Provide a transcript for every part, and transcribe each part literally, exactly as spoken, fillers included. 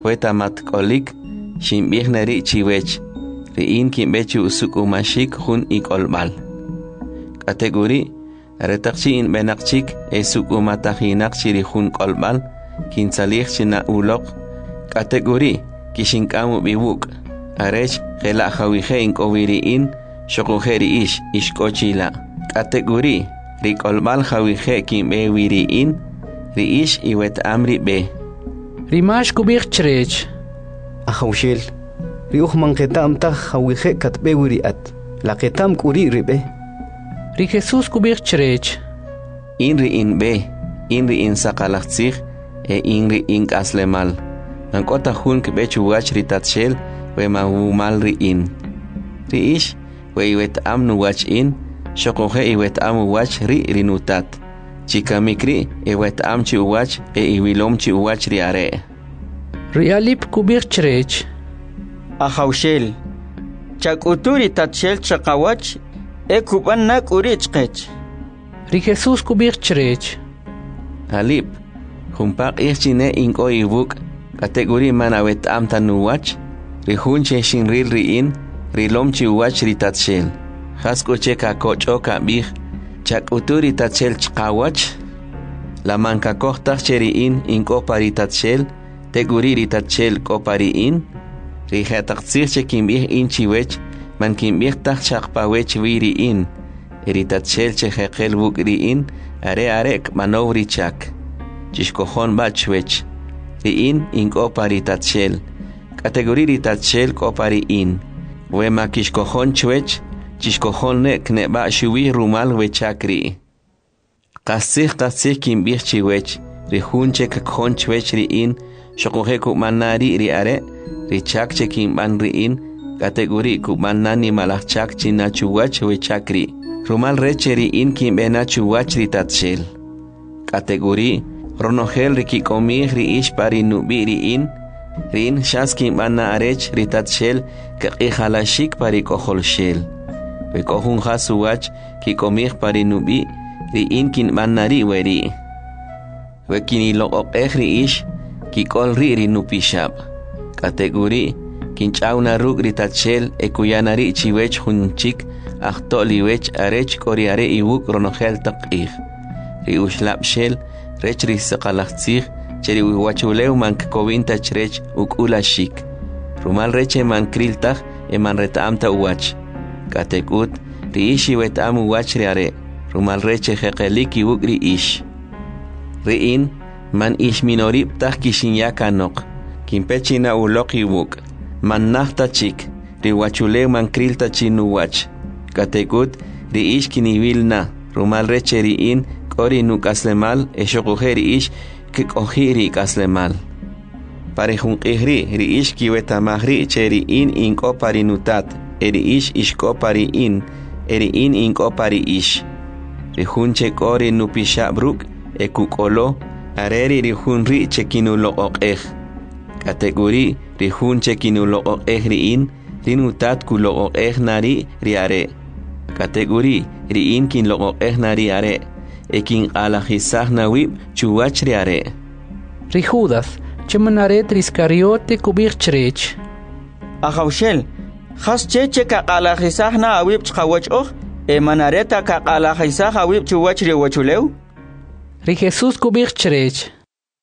Hueta matkolik, shimbih nari chiwech, riin kimbechi usuk umashik hun ikolbal. Kategori, retakchi in benakchik esuk umatahinak chiri hun kolbal, kinsalih china ulok. Kategori, kishinkamu biwuk, arech gela hawije in koviriin, shokujeri ish ishkochila. Kategori, rikolbal hawije kimbe wiriin, riish iwet amri be. Rimash kubik chrech. Ahawshel. Riuh manketam ta hawije katbe wiriat. La ketam kuri ribe. Ri Jesus kubik chrech. Inri in be, inri in sakalachzich, e inri in kaslemal. Nankota hun kbechu wach ritatshel, we mahumal ri in. Riish, we iwet am nu wach in, shokoje iwet am wach ri rinutat. Chika mikri iwet am chi uwach e iwilom chi uwach riare. Rialip kubik chrech. Ahawshel. Chakuturi tatshel chakawach e kuban nak urichkech. Ri Jesus kubik chrech. Alip, humpak ichine inko ibuk, kategori manawet am tanuwach, rihunche shinril riin, rilom chi uwach ritatshel. Hasko cheka kocho kabih, chak uturi tatshel chkawach, la manka kohtach cheriin inko paritatshel, teguri tatshel ko pariin, rihetaktsir chekimbih in chiwech, man kimbih tak chakpawech wiriin, eritatshel chehekel bukriin, are arek manovri chak, chishkohon bachwech, riin inko paritatshel, kategori ritatshel ko pariin, wema kishkohon chwech, chishkohon nek neba shuwi rumal wechakri. Kasih kasih kimbih chiwech, rihunche kakhon chwech riin, shokohe kumanari riare, richak chekimban riin, kategori kumanani malachak chinachuwach wechakri. Rumal reche riin kimbena chuwach ritatshel. Kategori, ronohel rikikomih riish parinubi riin, riin shas kimbana arech ritatshel kakihalashik parikoholshel. Wekohun hasuwach kikomih parinubi riin kinbanari weri. Wekinilo okeh riish kikol ri rinupishab. Kategori kinchauna rug ritatshel ekuyanari chiwech hunchik ahtoliwech arech koriare iwuk ronohel takih. Ri ushlapshel rech risakalachtzih cheri wiwachulew mankkovinta chrech ukulashik. Rumal reche mankriltah eman retaamta uwach. Katekut riishi wetam uwach riare. Rumal reche hekelik iwuk riish. Riin man ish minorib tah kishinyakanok. Kimpechina ulok iwuk. Man nahta chik. Riwachulew mankrilta chinuwach. Katekut riish kiniwilna. Rumal reche riin kori nukaslemal eshokuhe riish kikohiri kaslemal. Parejunqihri riish kiwetamahri cheriin inko parinutat. Eriish ishko pariin. Eriin inko pariish. Rihunche kori nupishabruk ekukolo. Areri rihunri chekinulo okeh. Kategori rihunche kinulo okeh riin. Rinutat kulo okeh nari riare. Kategori riin kinlo okeh nari are. Ekin alajisah nawib chuwach riare. Ri Judas, chemanaret riskariote kubik chrech. Ahawshel. Khas cheche kakalajisah na awib chkawach oh. E manareta kakalajisah awib chuwach riwachulew. Ri Jesus kubik chrech.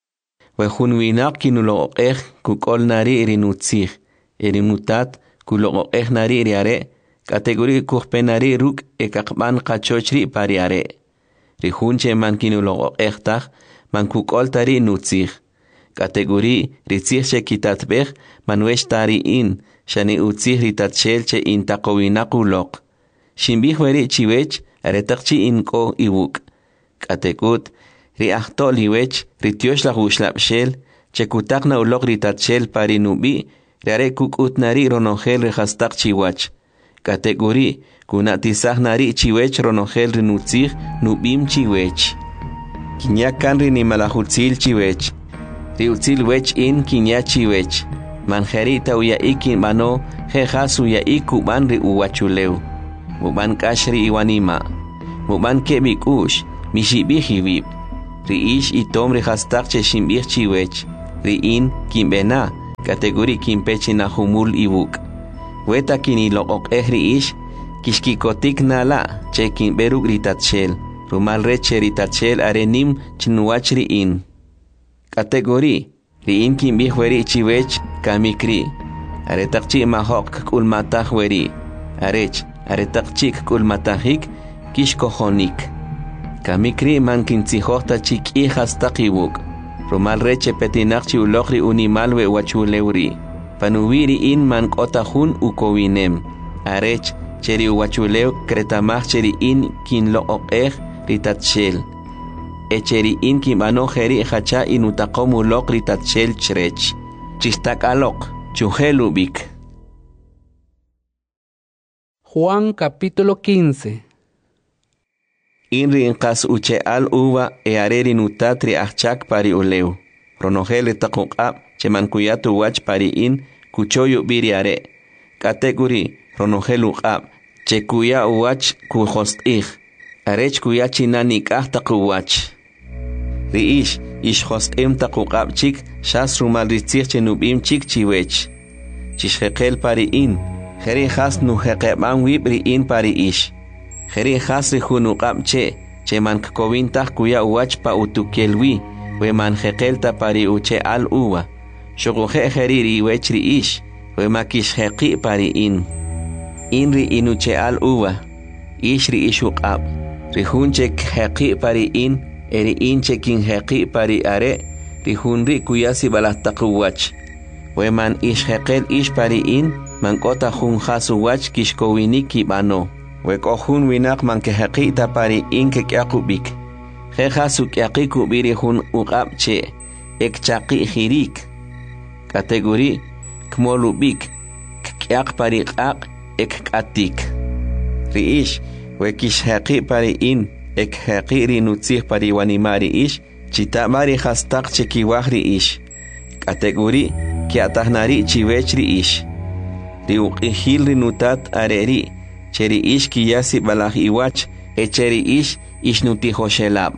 Wehun winak kinulo okeh kukol nari rinutzih. Erinutat kulo okeh nari riare. Kategori kuhpenari ruk ekakban kachochri pariare. Rihunche man kinulo okeh man kukol tari nutzih. Kategori ritzih kitatbeh man wesh tari in. Shani utzih ritatshel che intakowinakulok. Shimbih weri chiwech aretakchi inko iwuk. Katekut riahto liwech rityosh la hushlapshel che kutakna ulok ritatshel parinubi riare kukut nari ronohel rehastak chiwach. Kategori kunatisah nari chiwech ronohel rinutzih nubim chiwech. Kinyakan rinimalahutzil chiwech. Riutzil wech in kinya chiwech. Manjerita uya ikin mano jejas uya ikuban ri uwachulew. Muban kashri iwanima. Muban kebikush mishibihibib. Riish itom rihastak che shimbih chiwech. Riin kimbena kategori kimpechi na humul ibuk. Weta kini loqoq ehri ish, kishkikotik nala, che kimberuk ritatshel, rumal reche ritatshel arenim chinuachri in. Kategori, riin kimbih weri chiwech kamikri, aretakchi mahok kul matah weri, arech, aretakchi kul matahik, kishkohonik. Kamikri man kintzihota chik hijas takibuk, rumal reche petinakchi ulokri unimalwe wachuleuri. Panuwiri in man kotahun ukowinem. Arech cheri uwachuleu kretamach cheri in kin lo oqeh ritatshel. Echeri in kim anojeri hacha inutakomu lok ritatshel chrech. Chistak alok, chuhelubik. Juan capítulo quince. Inri inqas uche al uva e areri nutatri achak pari uleu. Ronogele takuqab cheman kuyatu wach pari in kuchoyu biri are. Kategori ronogelu qab che kuya wach kuhostih. Arech kuya chinani kah takuwach. Riish ish hostem takuqab chik shas rumal ritzih chenubim chik chiwech. Chishhekel pari in. Heri has nu heqeban wibri in pari ish. Heri has rihunuqab che cheman kovintah kuya wach pa utukelwi. We man hekelta pari uche al uwa. Shokuhe heriri wechri ish. We makish heki pari in. Inri inuche al uwa. Ishri ishukab. Rihunche heki pari in. Eri inche kin heki pari are. Rihunri kuyasi balahtakuwach. We man ish hekel ish pari in. Man kota hun hasu wach kishkowiniki bano. We kohun winak man ke heki ta pari in ke kyakubik. Hejasuk yaqiku birihun uqabche ekchaqi hirik. Kategori kmolubik kyak pariqaq ekkatik. Riish wekish haqi pari in ek haqi rinutzih pari wanimari ish chitamari hastaq chekiwahri ish. Kategori kiatahnari chiwechri ish. Riuqihil rinutat areri cheri ish kiyasi balah iwach echeri ish ishnutihoshelab.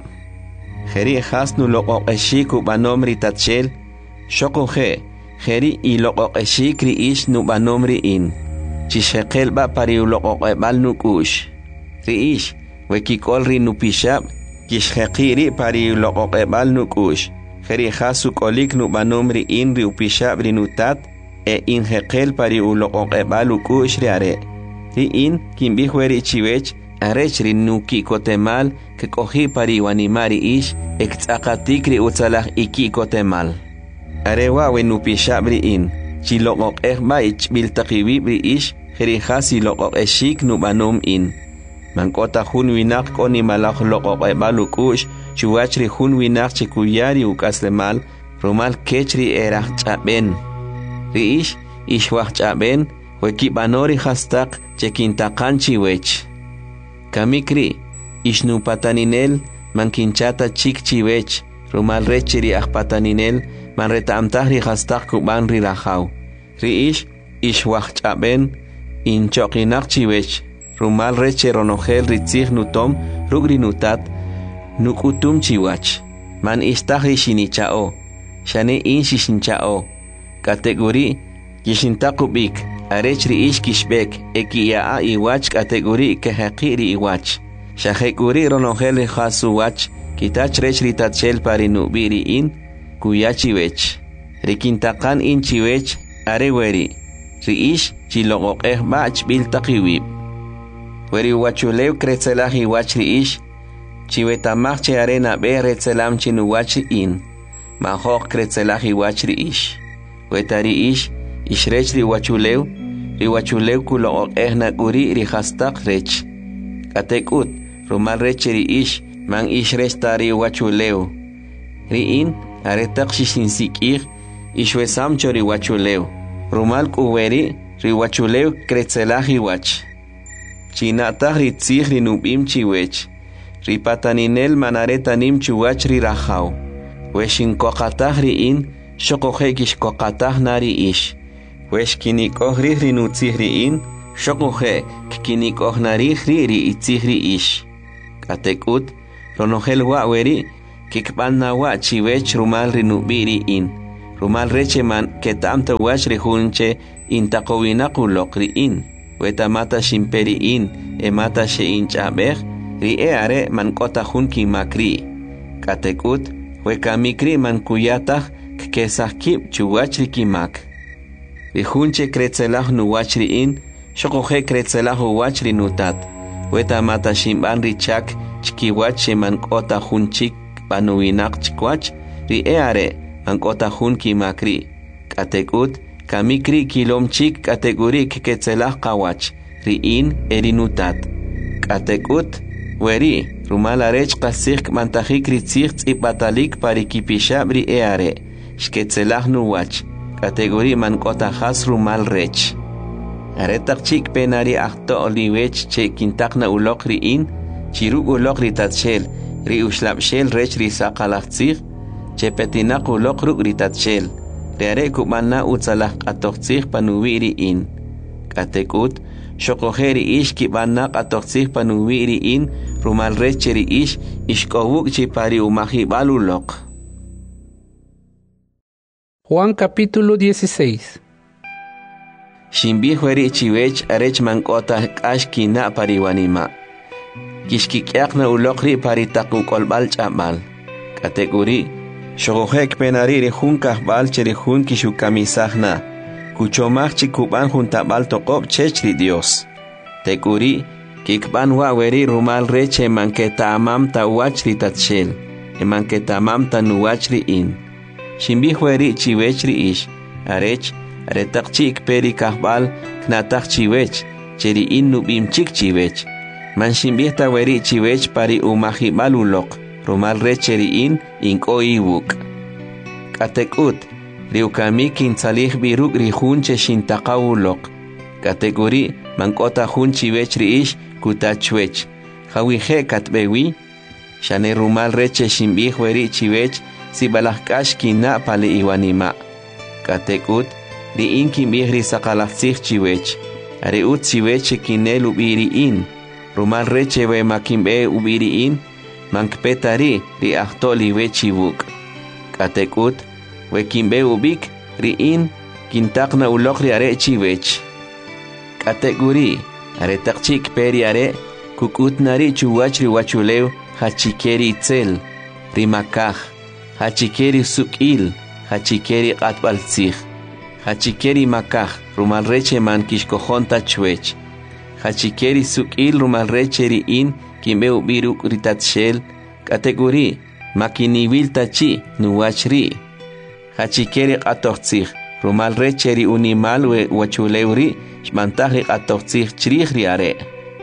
Heri hasnu loqoqeshiku banomri tatshel. Shokuhe, heri i loqoqeshikri ish nu banomri in. Chishekel ba pari loqoqebal nukush. Ri ish, wekikolri nupishab, kishhekiri pari loqoqebal nukush. Heri hasu kolik nu banomri in ri upishab rinutat, e in hekel pari uloqoqebal ukush riare. Ri in, kimbihweri chiwech, arech rinuki kotemal que cogi pari wanimari ish ektzakatikri utsalah iki kotemal. Arewa wenupishabri in chiloqoq ehba ich biltaqiwibri ish herihasi loqoq eshik nubanum in. Mankota hun winak koni malak loqoq ebalukush chuachri hun winak chikuyari ukaslemal rumal kechri erah chaben. Ri ish ishwah chaben wekibanori hastak chekintakanchi wech. Kamikri, ishnu pataninel, mankinchata chik chiwech, rumal rechiri akpataninel, man retamtahri hastak kuban rirahau. Ri ish, ishwach chaben, inchokinak chiwech, rumal reche ronogel ritzig nutom, rugri nutat, nukutum chiwach. Man istahri shinichao, shane in shishinchao. Kategori, kishintakubik. Arechri ish kishbek ekiyaa iwach kategori kehaqiri iwach. Shahekuri ronogel hasu wach kitach rechri tatshel pari nubiri in kuyachi wech. Rikintakan in chiwech areweri. Ri ish chiloqoq ehbach biltaqiwib. Weri wachulew kretzelah iwach ri ish. Chiwetamach che arena be retzelam chinuwach in. Mahok kretzelah iwach ri ish. Wetari ish ishrech ri wachulew. Riwachulew kuloqoq ehna guri rihastak rech. Katekut, rumal rech ri ish, man ish restari wachulew. Ri in, aretak shishinsikir, ishwesamcho riwachulew. Rumal kuweri, riwachulew kretzelahi wach. Chinatah ritzih rinubim chiwech. Ripataninel manaretanim chuwach rirahau. Weshinkokatah ri in, shokohekish kokatah nari ish. Wesh kinikoh rihri nutzihri in, shokuhe kinikoh narihri ri itzihri ish. Katekut, ronogel wa weri, kikpan na wa chiwech rumal rinubiri in. rumal reche man ketamta wach rihunche intaqowinaqu loqri'in wetamata shimperi'in emata she'in ch'abej ri'e are man k'ota jun kimakri k'atek'ut wekamikri man kuyataj kkesaj kib chuwach rikimak rihunche kretzelaj nuwach ri'in xoqoje kretzelaj uwach rinutat wetamata shimb'an richak chkiwach sheman k'ota jun chik panuwinaq chikwach ri'e are man k'ota jun kimakri k'atek'ut kamikri kilom chik k'atek'uri kketzelaj qawach ri'in erinutat k'atek'ut weri rumal arech qasij k'mantajik ritzij tz'ib'atalik parikipixab ri'e are xketzelaj nuwach k'atek'uri man k'ota jas rumal rech aretaq chik penari ajto' liwech che kintaqna uloq ri'in chiruk uloq ritatxel ri uxlab'xel rech risaqalaj tzij che petinaq uloq ruk' ritatxel riare kub'ana utzalaj q'atoj tzij panuwi ri'in k'atek'ut xoqoje ri'ix kib'ana q'atoj tzij panuwi ri'in rumal rech che ri'ix ixk'owuk chi pari umajib'al uloq. Juan capítulo dieciséis. Shimbij weri chiwech arech man k'ota k'ax kina pariwanima kixkik'yaqna uloq ri pari taqu k'olb'al ch'ab'al k'atek'uri xoqoje kpenari ri jun kajb'al che ri jun kixukamisajna kuchomaj chi kub'an jun tab'al toqob' chech ri Dios tek'uri kikb'an wa' weri rumal reche man keta'amam ta wach ritatxel eman keta'amam ta nuwach ri'in shimbij weri chiwech ri'ix arech aretaq chi ikperi kajb'al knataj chiwech che ri'in nub'im chik chiwech man shimbij ta weri chiwech pari umajib'al uloq rumal rech che ri'in ink'o iwuk k'atek'ut ri ukamik kintzalij b'iruk' ri jun che xintaqaw uloq k'atek'uri man k'ota jun chiwech ri'ix kutachwech jawije katb'ewi xane rumal rech che shimbij weri chiwech sib'alaj k'ax kina' pali iwanima' k'atek'ut ri'in kinb'ij risaqalaj tzij chiwech are ut chiwech che kinel ub'i ri'in rumal rech che we makinb'e ub'i ri'in man kpetari ri ajto' liwech iwuk k'atek'ut we kinb'e ub'ik ri'in kintaqna uloq ri are chiwech k'atek'uri aretaq chi kperi are kuk'utnari chuwach ri wachulew jachikeri itzel ri makaj jachikeri suk'il jachikeri q'atb'al tzij jachikeri makaj rumal rech man kixkojon tachwech jachikeri suk'il rumal rech ri'in kinb'e ub'i ruk' ritatxel k'atek'uri makiniwil tachi nuwach ri' jachikeri q'atoj tzij rumal rech ri unimal we wachulew ri xb'antaj ri q'atoj tzij chrij ri are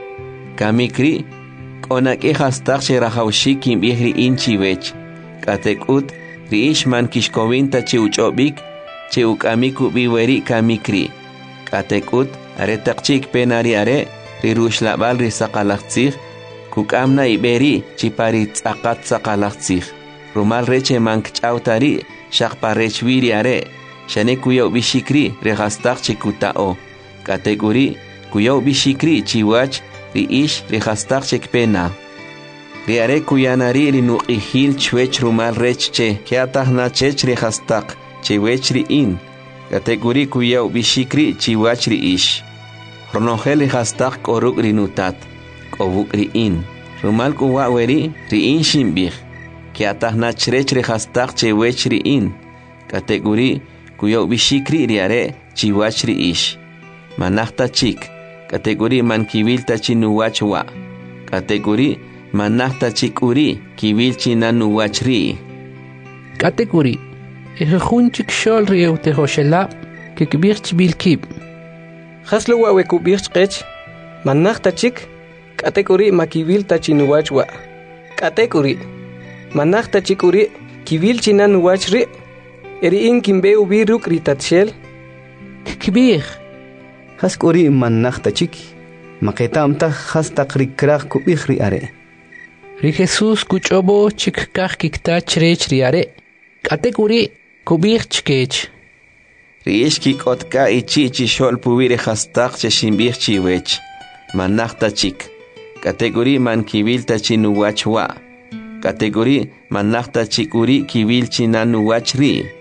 kamikri k'onak'ej hastaq che rajawxik kinb'ij ri'in chiwech k'atek'ut ri'ix man kixkowin tachi uch'ob'ik che uk'amik ub'i weri kamikri k'atek'ut aretaq chi ikpenari are ri ruxlab'al ri saqalaj tzij kuk'amna ib'eri chi pari tz'aqat saqalaj tzij rumal rech man kch'awtari xaq parech wi ri are xane kuyaw b'ixikri ri jastaq chi kuta'o k'atek'uri kuyaw b'ixikri chiwach ri'ix ri jastaq che kpena ri are kuyanari ri nuq'ijil chwech rumal rech che keatajna chech ri jastaq chiwech ri'in k'atek'uri kuyaw b'ixikri chiwach ri'ix ronojel ri jastaq k'oruk' ri nutat k'owuk' ri'in rumal k'uwa' weri ri'in shimb'ij keatajna chrech ri jastaq chiwech ri'in k'atek'uri kuyaw b'ixikri ri are chiwach ri'ix manaj ta chik k'atek'uri man kiwil ta chi nuwach wa' k'atek'uri manaj ta chik'uri kiwil chi na nuwach ri' k'atek'uri ijejun chik xol ri ewtejoxelab' kikb'ij chb'il kib' jaslo wa we kub'ij chqech manaj ta chik k'atek'uri makiwil ta chi nuwach wa' k'atek'uri manaj ta chik'uri kiwil chi na nuwach ri' eri'in kinb'e ub'i ruk' ritatxel kikb'ij jask'uri manaj ta chik maqetamtaj jastaq rikraj kub'ij ri are ri Jesús kuch'obo chik kaj kiktach rech ri are k'atek'uri kub'ij chkech ri'ix kik'otka ichi chi xol puwi ri jastaq che ximb'ij chiwech manaj ta chik k'atek'uri man kiwil ta chi nuwach wa' k'atek'uri manaj ta chik'uri kiwil chi na nuwach ri'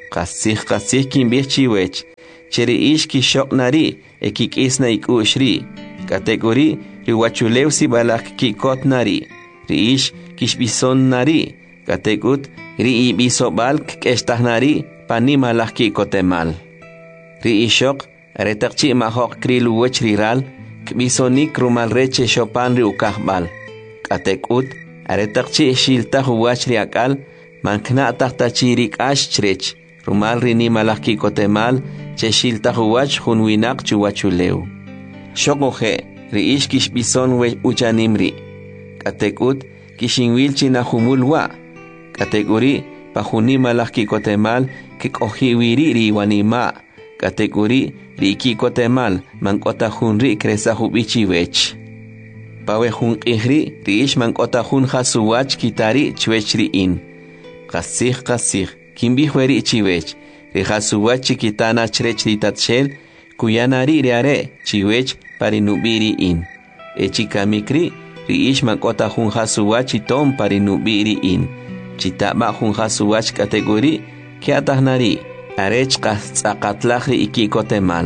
Qasih qasih kimbih chiwech. Cheri ish kishok nari e kikisna ikushri. Kategori riwachulew si balak kikot nari. Ri ish kishbison nari. Kategut ri ibisobal kestah nari pani malak kikotemal. Ri ishok retakchi mahok krilu wech riral kbisonik rumal reche shopan ri ukahbal. Kategut retakchi shilta huwach ri akal mankna tahtachirik ash chrech. Rumal rini malak kikotemal che shilta huwach hunwinak chuwachulew. Shokoje ri ish kishbison we uchanimri. Kategut kishinwil china humulwa. Kategori pahuni malak kikotemal kikohiwiri ri wanima. Kategori ri kikotemal mankota hunri kresa hubichi wech. Pawe hun ihri ri ish mankota hun hasuwach kitari chwechri in. Qasih qasih kimbihweri chiwech. Ri hasuwach chikitana chrech ri tatshel kuyanari riare chiwech parinubiri in. Echikamikri ri ish mankota hun hasuwach itom parinubiri in. Chitaba hun hasuwach kategori kiatahnari arech qastzaqatlajri ikikotemal.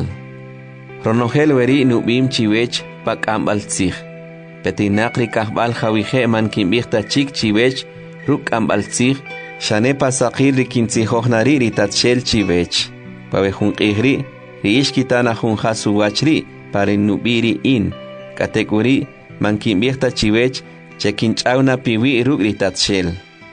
Ronogel weri nubim chiwech pakambaltzig. Petinakri kahbal jawije man kimbihta chik chiwech rukambaltzig. Shane pasaqir ri kintzijojnari ri tatshel chiwech. Pawe hun qihri ri ish kitana hun hasuwachri parinubiri in. Kategori man kimbihta chiwech chekinchawna piwi ruk ri tatshel.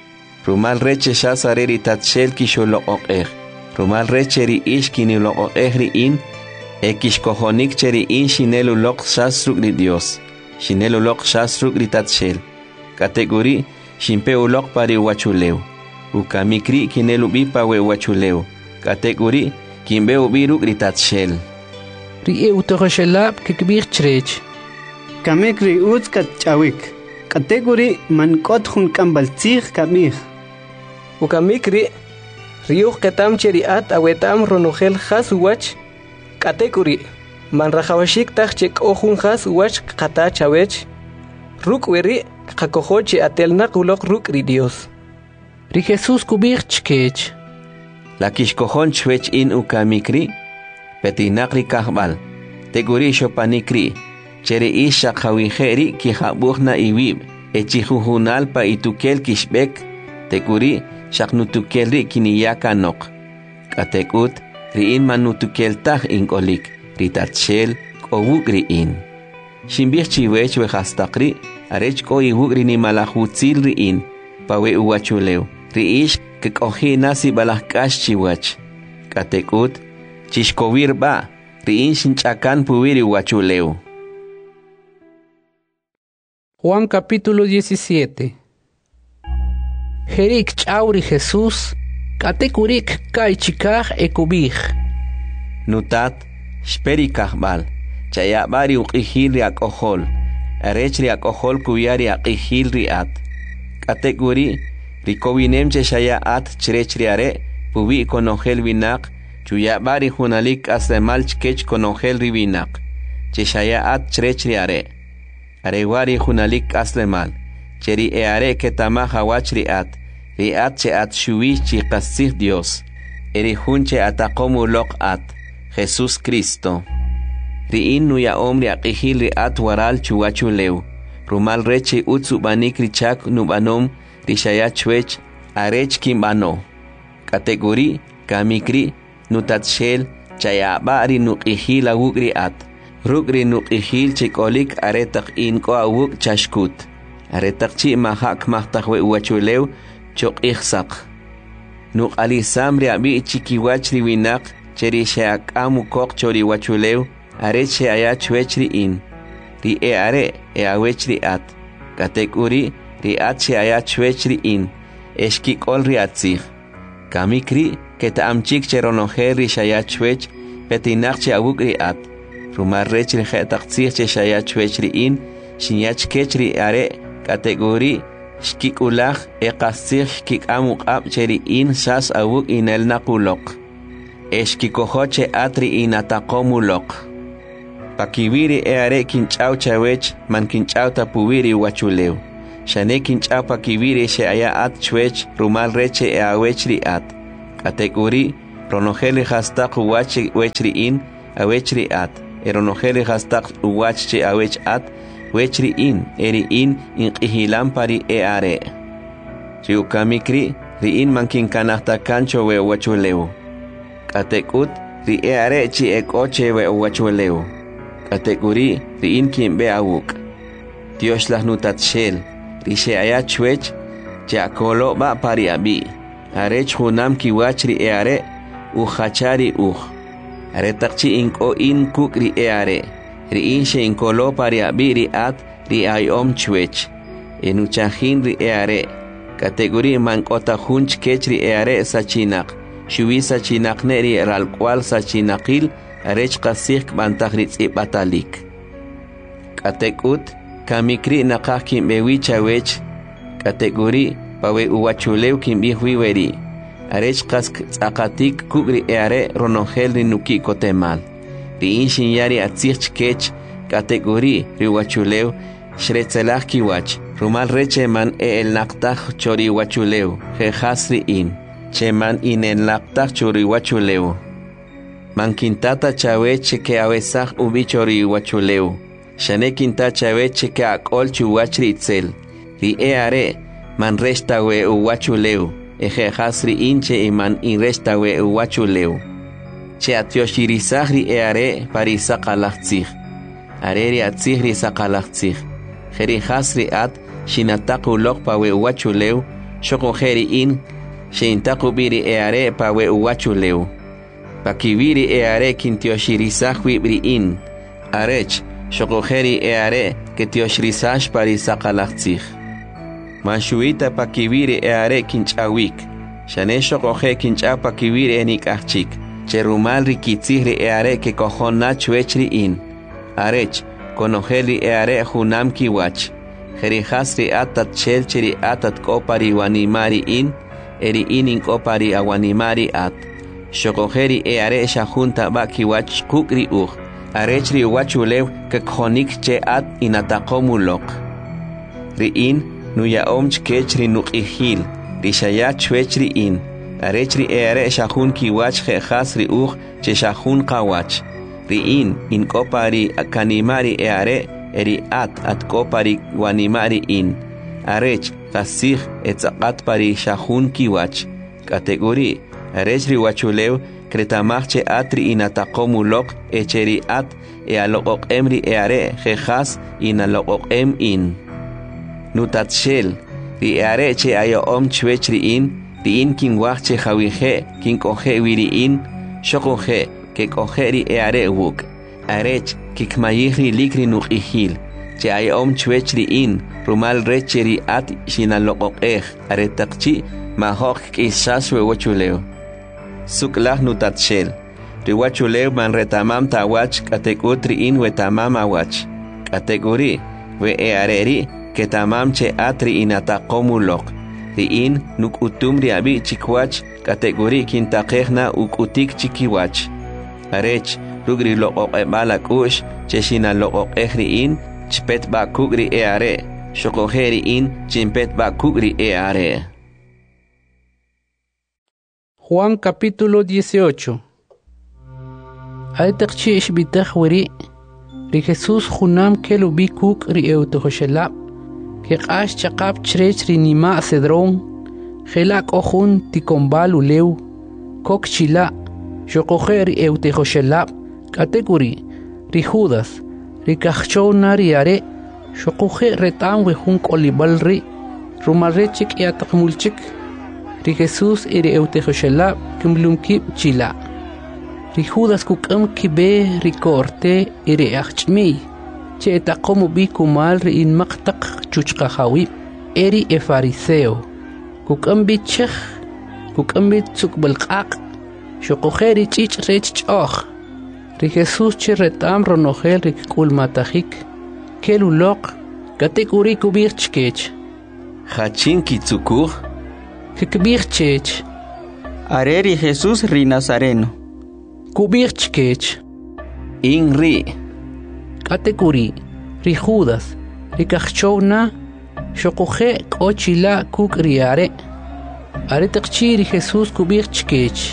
Rumal reche shasare ri tatshel kisholo oqer. Rumal reche ri ish kinilo oqer ri in. E kishkohonik cheri in shinelu lok shasruk ri Dios. Shinelu lok shasruk ri tatshel. Kategori shimpe ulok pari wachulew. Ukamikri kinelu bipa we wachulew. Kategori kimbe ubiruk ri tatshel. Ri e utogoshelab kikbir chrech. Kamek ri utz kat chawik. Kategori mankot hun kambaltzig kamich. Ukamikri riuh ketam cheriat awetam ronogel hasuwach. Kategori man rajawashik taj chek ohun hasuwach kata chawech. Ruk weri kakohoche atelnak ulok ruk ri Dios. Ri Jesus kubir chkech. La kishkohon chwech in ukamikri petinakri kahbal. Teguri shopanikri. Chere isha khawiheri ki habuhna iwib. Echihuhunal pa itukel kishbek. Teguri shaknutukelri kiniyaka nok. Katekut riin manutukel tah inkolik. Ritatshel kowuk riin. Shimbih chiwech we hastakri. Arech ko iwuk rini malahutzil riin. Pawe uwachulew. Riish kikohi nasi balahkash chiwach. Katekut chishkowir ba. Riin shinchakan puwiri uwachulew. Juan capítulo diecisiete. Jerik chauri Jesús, katekurik kaichikaj ekubij. Nutat, shperi kahbal, chayabari uqihil riak ohol, arech riak ohol kuyari aqihil riat. Katekuri, rikowinem cheshaya at chrech riare, pubi konogel vinak, chuyabari hunalik aslemal chkech konogel rivinak, cheshaya at chrech riare. Arewari hunalik aslemal, cheri eare ketama hawach riat, riat che at shuwi chi qasih Dios, eri hunche atakomu lok at, Jesus Cristo. Riin nuya omri aqihil riat waral chuwachulew, rumal reche utsu banik richak nubanom, rishaya chwech, arech kimbano. Kategori, kamikri, nutatshel, chayabari nuqihil awuk riat. Rugri nuqihil chikolik aretak inko awuk chashkut. Aretak chi mahak mahtakwe uwachulew chok ihsak. Nuk alisam riabi chikiwach riwinak cheri sheak amu kok chori wachulew aret she aya chwechri in. Ri e are e awechri at. Katekuri ri at she aya chwechri in. Eshkik ol riatzich. Kamikri keta amchik cheronoher ri shaya chwech petinak che awuk ri at. Rumar rechri khetaxir che shaya chwechri in shinyach kechri are kategori shkik ulach e qasir shkik amuk ab cheri in shas awuk inel nakulok eshkikohoche atri in ataqomulok pakibiri e are kinchau chawech man kinchau tapuwiri wachulew shane kinchau pakibiri she aya at chwech rumal reche e awechri at Katekuri ronojeli hastaq uwachi wechri in awechri at. Eronojeli hastaq uwachche awech at wechri in eri in inqihilampari e are. Riukamikri ri in mankin kanahta kancho we wachuleu. Katekut ri e are chi ekoche we wachuleu. Katekuri ri in kimbe awuk. Dios las nutatshel ri she aya chwech Jakolo ba pari abi. Arech hunam kiwachri e are uhachari uh. Are takchi inko in kukri e are. Ri in she inkolo pari abi ri at ri ayom chwech. Enuchahin ri e are. Kategori mankota hunch kechri e are sachinak. Shuwi sachinak neri ral kwal sachinakil arech kasik bantagrit batalik. Katekut kamikri nakakim bewicha wech. Kategori pawe uwachuleu kimbi huiweri. Arech kask tsakatik kugri eare ronongel rinuki kotemal. Ri inshin yari atzich kech kategori ri uwachuleu shretzelach kiwach. Rumal reche man e el naktach chori uwachuleu. Jehasri in. Cheman in el naktach chori uwachuleu. Man kintata chaweche ke awesach ubi chori uwachuleu. Shane kinta chaweche ke akol chuwachri itzel. Ri eare man resta we uwachuleu. Eje hasri inche iman in resta we uwachuleu. Che atioshirizacri eare parisaqalachtzich. Areri atzihri saqalachtzich. Jeri hasri at shinataku lok pa we uwachuleu. Shoko jeri in shintaku biri eare pa we uwachuleu. Pakibiri eare kintioshirizacri bri in. Arech shoko jeri eare ketioshirizash parisaqalachtzich. Manshuita pakibiri eare kinchawik. Shanesho coge kincha pakibiri enikachik. Cherumal rikitzihri eare que cojona chuechri in. Arech, conojeli eare hunam kiwach. Jerihasri atat chelcheri atat kopari wanimari in. Eri inin kopari awanimari at. Shokojeri eare shahunta bakiwach kukri uch. Arechri uwachulew que konik che at inatakomulok. Riin. Nuya omch kechri nuqihil, rishaya chwechri in, arechri eare shahun kiwach jehasri uch che shahun kawach, ri in, in kopari kanimari eare, eri at at kopari wanimari in, arech kasih etzakat pari shahun kiwach, kategori, arechri wachulew, kretamachche atri inatakomulok, echeri at, e alokok emri eare, jejas inalokok em in. Nutatshel, ri eare che ayo om chwechri in, ri in kin wachche jawije, kin koje wiri in, shokoje, ke koje ri eare wuk, arech, kikmayihri likri nuqihil, che ayo om chwechri in, rumal recheri at shinalokokej, aretakchi, mahok kisaswe wachuleo. Suklach nutatshel, ri wachuleo man retamam tawach, katekutri in wetamam awach, kategori, we eareri, que tamamche atri inatakomulok. Ri in nuk utumri abi chikwach kategori kintakejna ukutik chikiwach. Arech lugri loqok ebalak ush cheshina loqok ejri in chpet bakugri eare. Shokojeri in chimpet bakugri eare. Juan capítulo dieciocho. Aitakchi ishbitach wiri. Ri Jesús junam kelubi kuk ri eutohoshelab. Que qash chaqab chrech rinima cedrón, gelak ojun ticombal uleu, kok chila, shokojer eutejoshelab, kategori, ri Judas, ri kachona ri are, shokoje retam wehun kolibal ri, rumarechik e atakmulchik, ri Jesús iri eutejoshelab, kimlumkib chila, ri Judas kukam kibe ri korte iri achmi. Che takomu bi kumal ri in maktak chuchkahawib eri e fariseo kukam bi chekh kukam bi tsukbalqaq shokojeri chich rech choch ri Jesús che retam ronogel ri kulmatahik kelulok kategori kubir chkech Hachin kitsukur kikbir chech Areri Jesús ri Nazareno kubir chkech in ri kategori ri Judas ri kachona shokoje kochila kuk riare Aretakchi ri Jesús kubir chkech.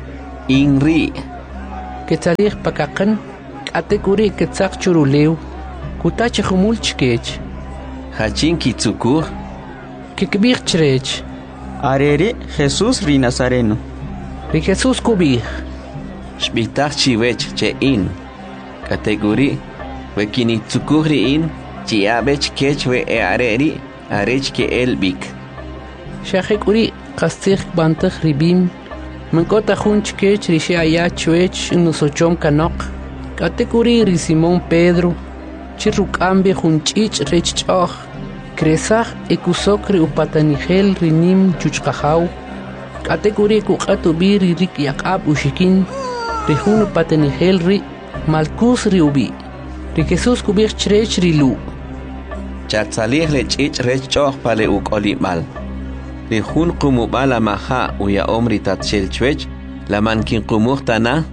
Inri. Ketzarich pakakan. Katekuri ketzak churuleu. Kutache humul chkech. Hachin kitsukur. Kikbir chrech. Areri Jesús ri Nazareno. Ri Jesús kubir. Shbitach chiwech che in. Kategori. We kinitsukuri in. Chiabech kech we e areri. Arech ke elbik. Shachekuri kastikh bantakh ribim. Mankota hunch kech rishe aya chwech nusochom kanok. Kategori ri Simón Pedro. Chirukambe hunchich rechchoch. Kresach ekusok ri upatanigel rinim chuchkahau. Kategori kukatu biri rik yakab ushikin. Rihun upatanigel ri malkus ri ubi. Ri Jesús kubir chrech ri lu. Chatsalih lechich rechchoch pale ukolimal. Rihun kumubala maha uya omri tatshel chwech. La mankin kumuhtana.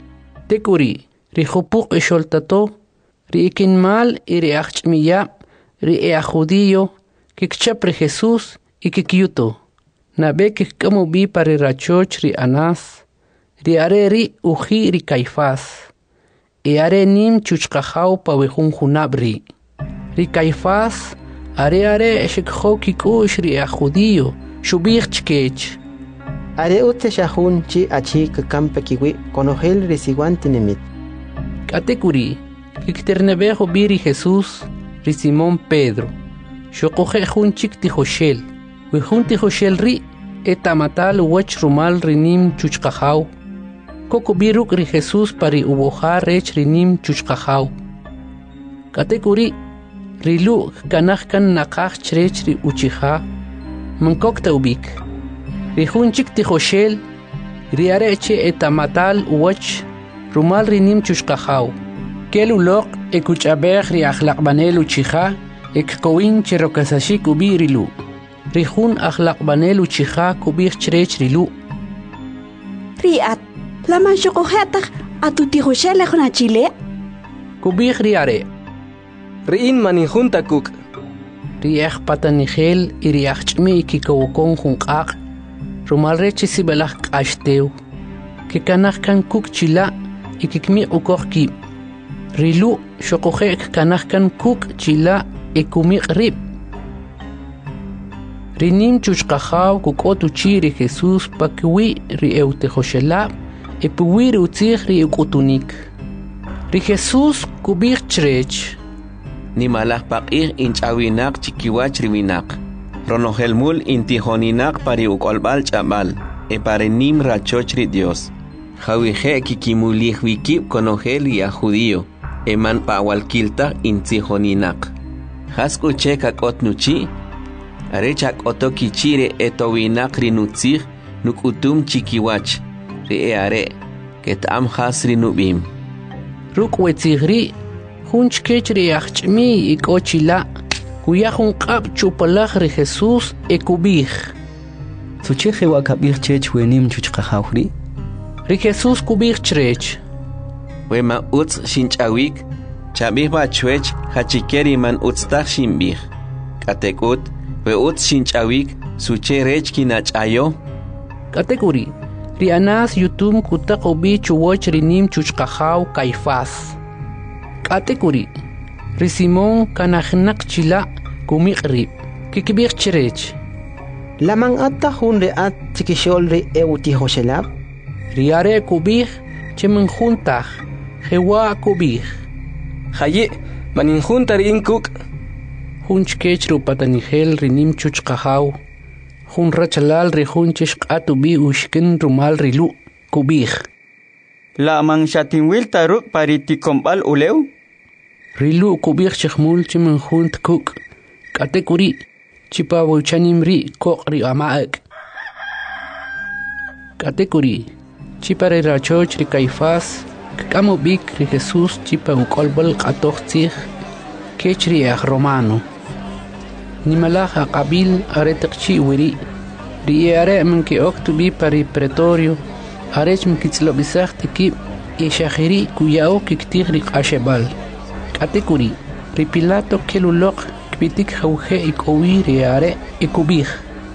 Tekuri rihupuk esholtato. Ri ikin mal iri achmiya. Ri ea judío, kikchap ri Jesús y kikyuto. Nabe kikamo bi pari rachoch ri Anás. Ri are ri uji ri Caifás. E are nim chuchkahau pa wehun junabri. Ri Caifás are are shikho kikush ri ea judío. Shubich chkech. Are ute shahun chi achi kakampe kiwi konogel ri siguantinimit. Katekuri, kikternebejo bi ri Jesús. Ri Simón Pedro. Shokoje junchik tijoshel. Wihun tijoshel ri. Etamatal wech rumal rinim chuchkahau. Koko biruk ri Jesús pari uboja rech rinim chuchkahau. Katekuri. Rilu kanachkan nakach chrech ri uchiha. Mankok taubik. Ri junchik tijoshel. Ri areche etamatal wech rumal rinim chuchkahau. Kelu lok ekuchabej ri akhlaqbanelu chija ekkowin cherokasashik ubirilu. Rihun akhlaqbanelu chija kubir chrech rilu. Riat, laman shokohetak atutijoshele jona chile. Kubir riare. Riin maninjun takuk. Riach patanigel iriach chmi kikawokon junqaq. Rumal rechi sibelach qashteu. Kikanach kan kuk chila ikikmi ukor ki. Rilu shokojek kanahkan kuk chila ekumik rib. Rinim chuchkahau kukotu chi ri Jesús pakwi ri eutejoshelab epuwi ri utzich ri eukutunik. Ri Jesús kubik chrech. Ni malah pakih inchawinak chikiwach riwinak. Ronohelmul intihoninak pari ukolbal chabal. E pare nim rachoch ri Dios. Jawije kikimulih wikip konogel y a judío. Eman pawalkilta intihoninak. Hasku chekak otnuchi. Arechak otokichire etowinak rinutzih nukutum chikiwach. Ri eare. Ketam has rinubim. Ruk wetzigri. Hunch kechri achmi ikochila. Kuyahun qab chupalach ri Jesús ekubih. Sucheje wakabir chech wenim chuchkahawri. Ri Jesús kubih chrech. Wema utz shinchawik. Chabih bachwech hachikeri man utztach shimbih. Katekut. We utz shinchawik. Suche rech kinachayo. Katekuri. Ri Anás yutum kutak obi chuwoch rinim chuchkahaw Caifás. Katekuri. Ri Simón kanachnak chila kumikrib. Kikibir chrech. Laman atta hun re at tikishol re eutihoshelab. Riare kubih chemen juntach. Jewa kubih. Haye maninjun tarin kuk. Hunch kechru patanigel rinim chuchkahaw. Hun rachalal ri hunchish qatu bi ushkin rumal rilu kubih. La man shatinwil taruk pariti kombal uleu. Rilu kubih chkhmul chemen junt kuk. Katekuri. Chipa wuchanim ri kok ri amaak. Katekuri. Chipa ri rachoch ri Caifás. Kamo bik ri Jesús chipa ukolbal qatochtzih. Kech ri ach romano. Nimalaja qabil aretakchi wiri. Ri are min ke oktubi pari pretorio. Arech min kitzlobisach tikib. Ishahiri kuyao kiktig ri qashebal. Katekuri. Ri Pilato kelulok. Kpitik jauhe ikowi riare ikubih.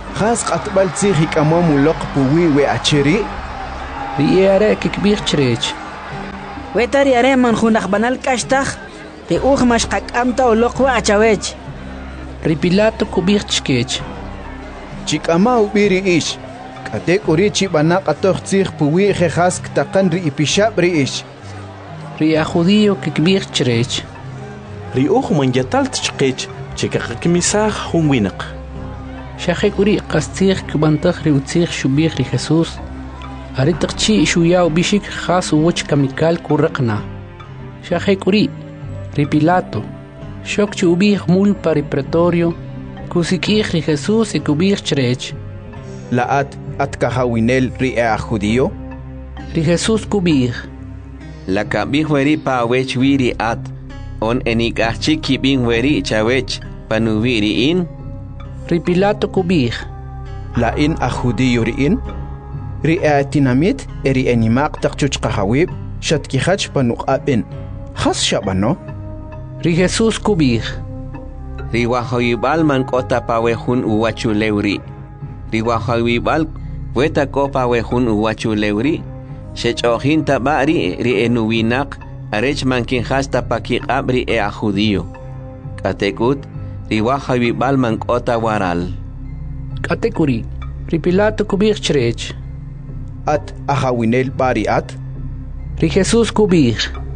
خاص قطبل تسيخي كمام ولق بوي وأشري ريارة كبير شريج ويتاري أري من خونخ بنال كاشتخ ريوخ مشقك أمتا ولق وأشاويج ريبيلاتو كبير شكيج تشيك أما وبيري إيش كاتيك أوريتشي بناق أتوخ تسيخ بوي خاص كتقن ري بيشاب ريش ري أخوديو كبير شريج ريوخ من جتال تشقيج تشيك كميساخ هم وينق شاخي كوري قستيخ كبانتخ ري وتسيخ شبيخ ري خصوص أريتق تشي شوياو بيشيك خاص ووش كميكال كورقنا شاخي كوري ري بيلاتو شوك شوبيخ مول باري بريتوريو كوسيكيخ ري خصوص كبير شريج لأت أتكهاوينيل ري أخوديو ري خصوص كبير La kabih weri pa wech wiri at on enik achik kibing weri chawech panuwiri in Ripilato kubih La in ajudiyo ri in ri atinamit eri enimaq taqchuch qahawib shatki khach panuq abin khas shabano Ri Jesus kubih Ri wahawibal man kota pa wehun uwachu lewri Ri wahawibal weta kopa wehun uwachu lewri Shechohin tabari ri enuwinak arech mankin hasta pakiqab ri e ajudiyo Katekut ri wahawibal man kota waral Katekuri ri Pilato kubih chrech At ahawinel bari at Ri Jesus kubih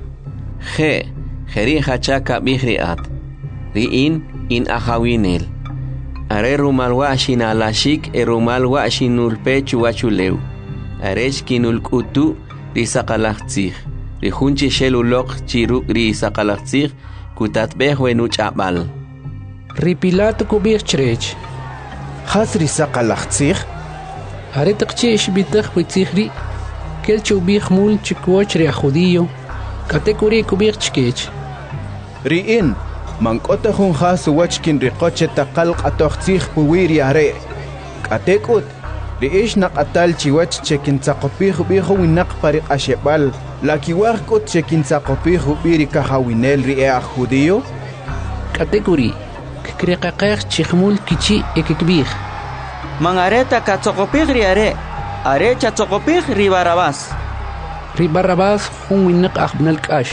Je Jeri hachaka bihri at Ri in in ahawinel Are rumal washin alashik e rumal washin ulpechu wachuleu Arech kinul kutu ri saqalaqtzig ri hunchi sheluloq chiruk ri saqalaqtzig kutatbeh wenu ch'abal Ri Pilato kubih chrech khas ri saqalaqtzig Aretaqchi ishbitaj witzigri kel chubih mul chikwoch ri ajudiyo katekuri kubih chkech Ri in mankota hun khas wachkin ri qoche taqalq atoqtzig puwiri are katekut Riish naqatal chiwach chekin tsaqopih bihu winaq pariq ashebal la kiwar kot chekin tsaqopih biri kahawinel ri ajudiyo Kategori kikriqaqeq chikhmul kichi ekikbih Mangareta katsaqopih ri are are chatsaqopih ri Barabás Ri Barabás hun winaq aqbnal kash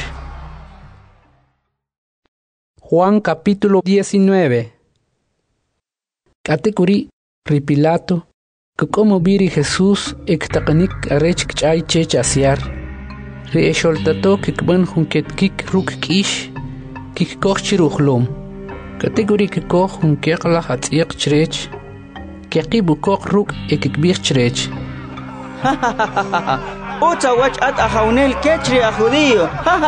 Juan capítulo diecinueve Kategori ri Pilato Como biri Jesús ektaqanik arech kchay chech asiar Ri esholtato kikban junket kik ruk kish kik koch chiruhlom Kategori kikoch junket la hatiq chrech Kiqibu koch ruk ekikbir chrech Uta wach at ahawnel kechri ajudiyo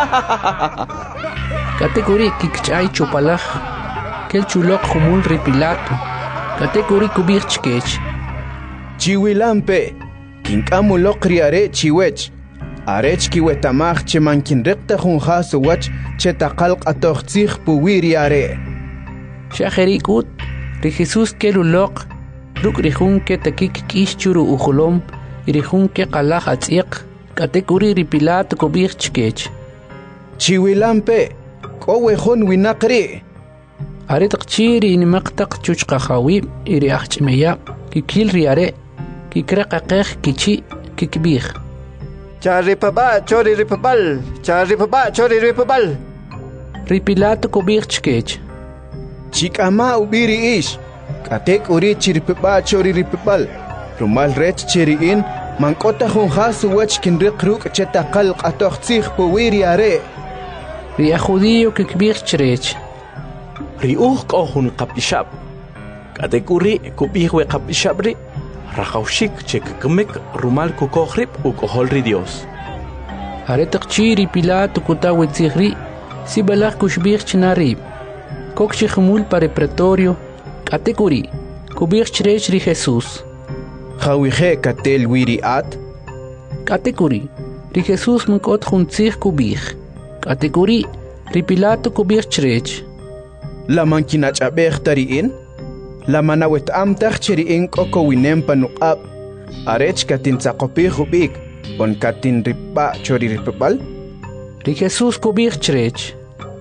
Kategori kikchay chupalaj Kel chulok humul ri Pilato Kategori kubir chkech Chiwilampe kinkamu loqri are chiwech arech kiwetamaj che mankin recta hun khas wach che taqalq atoqtzig puwiri are Shajerikut ri Jesus kelu loq ruk ri hun ke takik kish churu ujulom ri hun ke qalaj atziq kategori ri Pilato kubir chkech Chiwilampe kowe hun winaqri Are taqchiri in maqtaq chuchqa khawib iri ahchmeya kikil ri are Kikraqaqeq kichi kikbih Charipaba chori ripabal Charipaba chori ripabal Ri Pilato kubih chkech Chikama ubiri ish Katek uri chiripaba chori ripabal Rumal rech chiri in mankota hun khas wach kin riqruk chetaqal qatoqtzig puwiri are Ri ajudiyo kikbih chrech Ri uq kohun qabishab Katek uri kubih we qabishabri Rajaushik chek kemek rumal kukohrib ukoholri Dios. Aretak chiri Pilato kutawe tzigri si balak kushbir chnarib. Kok chikhmul pare pretorio kategori kubir chrech ri Jesus. Khawije katel wiri at Kategori ri Jesus mkot khuntzig kubir. Kategori ri Pilato kubir chrech. La mankinach abeg tariin La manawet am tachchiri in koko winem panuqab arech katin tsaqopih ubik on katin ripa chori ripabal Ri Jesus kubir chrech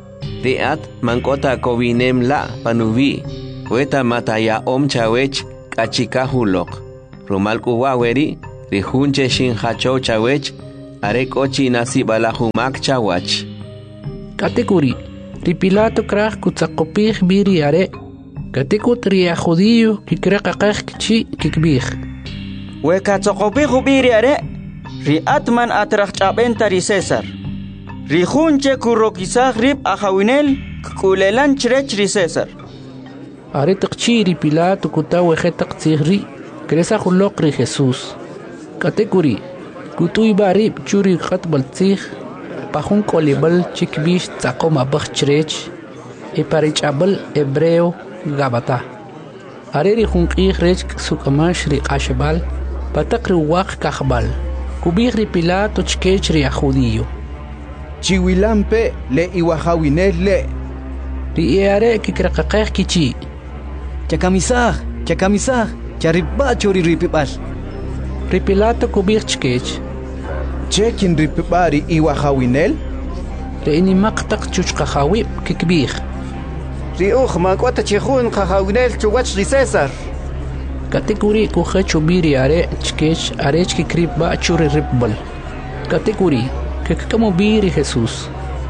Riat mankota kowinem la panuvi Weta mataya om chawech kachika hulok. Rumal kuwaweri, rihunche shin hacho chawech, are kochi nasi balahumak chawach. Katekuri, ri Pilato krach kutzakopich biri are, katekut ri a judío ki krakakach kichi kikbich. We katzakopich biri are, ri atman atrach chabenta ri César. Ri hunche kurokisach rib a jawinel, kulelan chrech ri César. Are takchi ri Pilato kutawe jetak tzigri, kresa hulok ri Jesús. Katekuri, kutuy barib churi khat baltzig, pahun kolibal chikbish tzakoma bachrech, e parichabal hebreo gabata. Are ri hunkih rech sukamash ri ashbal, patak ri wak kahbal, kubih ri Pilato chkech ri a judío. Chiwilampe le iwahawinel le. Ri eare kikrakakeh kichi. Chakamisah, chakamisah, charibba chori ripipal. Ri Pilato kubih chkech. Chekin ripipari iwahawinel? Ri inimaktak chuchkahawib kikbih. Ri uj makwata chihun kahawinel chuwach ri César. Katekuri kuhe chubiri are chkech are chkikribba churi ripbal. Katekuri kekamo biri Jesús.